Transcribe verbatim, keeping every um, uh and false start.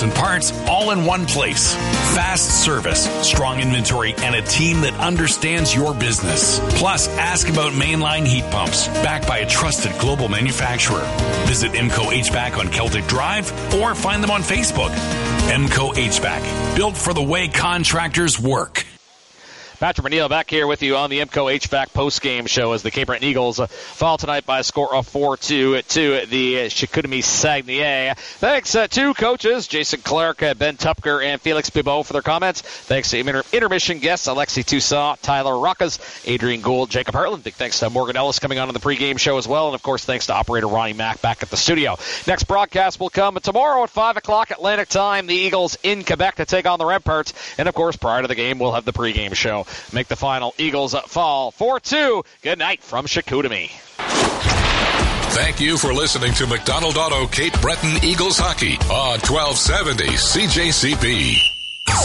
service and parts all in one place. Fast service, strong inventory, and a team that understands your business. Plus, ask about mainline heat pumps, backed by a trusted global manufacturer. Visit M C O H V A C on Celtic Drive or find them on Facebook. M C O H V A C, built for the way contractors work. Patrick McNeil back here with you on the M C O H V A C postgame show as the Cape Breton Eagles fall tonight by a score of four two to the Chicoutimi Saguenay. Thanks uh, to coaches Jason Clark, uh, Ben Tupker, and Felix Bibeau for their comments. Thanks to inter- intermission guests Alexi Toussaint, Tyler Ruckas, Adrian Gould, Jacob Hartland. Big thanks to Morgan Ellis coming on in the pregame show as well. And, of course, thanks to operator Ronnie Mack back at the studio. Next broadcast will come tomorrow at five o'clock Atlantic time. The Eagles in Quebec to take on the Remparts. And, of course, prior to the game, we'll have the pregame show. Make the final. Eagles fall four two. Good night from Chicoutimi. Thank you for listening to McDonald Auto Cape Breton Eagles Hockey on twelve seventy C J C P.